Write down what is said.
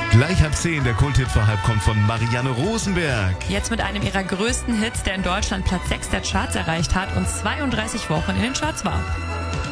Gleich halb 10, der Kulthit für halb kommt von Marianne Rosenberg. Jetzt mit einem ihrer größten Hits, der in Deutschland Platz 6 der Charts erreicht hat und 32 Wochen in den Charts war.